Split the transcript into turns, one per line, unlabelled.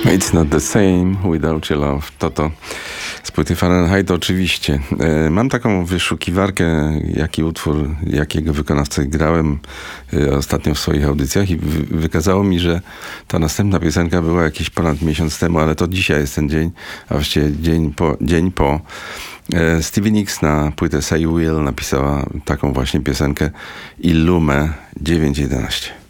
It's not the same without your love. To z płyty Fahrenheit oczywiście. Mam taką wyszukiwarkę, jaki utwór, jakiego wykonawcę grałem ostatnio w swoich audycjach i wykazało mi, że ta następna piosenka była jakiś ponad miesiąc temu, ale to dzisiaj jest ten dzień, a właściwie dzień po. Stevie Nicks na płytę Say You Will napisała taką właśnie piosenkę Illume 911.